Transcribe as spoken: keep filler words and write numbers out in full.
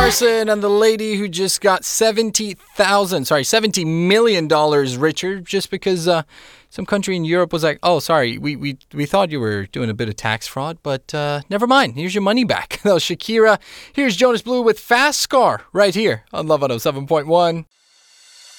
Carson and the lady who just got seventy thousand, sorry, seventy million dollars richer just because uh, some country in Europe was like, oh, sorry, we, we, we thought you were doing a bit of tax fraud, but uh, never mind. Here's your money back. That was Shakira. Here's Jonas Blue with Fast Scar right here on Love one oh seven point one.